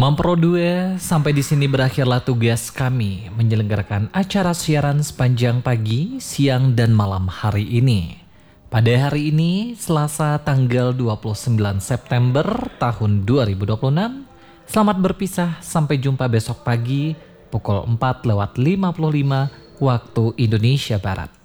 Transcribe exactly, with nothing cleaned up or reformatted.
Soman Pro dua, sampai di sini berakhirlah tugas kami menyelenggarakan acara siaran sepanjang pagi, siang, dan malam hari ini. Pada hari ini, Selasa tanggal dua puluh sembilan September tahun dua ribu dua puluh enam, selamat berpisah sampai jumpa besok pagi pukul empat lewat lima puluh lima waktu Indonesia Barat.